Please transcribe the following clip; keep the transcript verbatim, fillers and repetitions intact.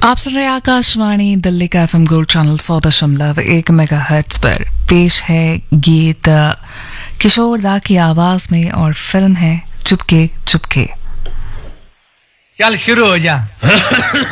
आप सुन रहे आकाशवाणी दिल्ली का एफएम गोल्ड चैनल सौ दशमलव एक मेगा हर्ट्ज पर पेश है गीत किशोर दा की आवाज में और फिल्म है चुपके चुपके। चल शुरू हो जा।